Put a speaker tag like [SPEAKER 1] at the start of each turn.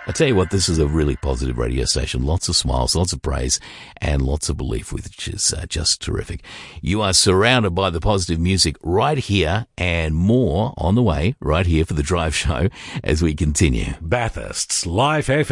[SPEAKER 1] I tell you what, this is a really positive radio station. Lots of smiles, lots of praise, and lots of belief, which is just terrific. You are surrounded by the positive music right here, and more on the way right here for the Drive Show as we continue.
[SPEAKER 2] Bathurst's Live FM.